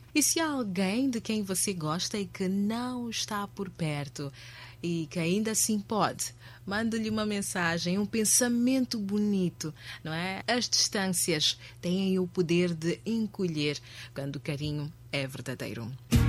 E se há alguém de quem você gosta e que não está por perto e que ainda assim pode, mande-lhe uma mensagem, um pensamento bonito, não é? As distâncias têm o poder de encolher quando o carinho é verdadeiro.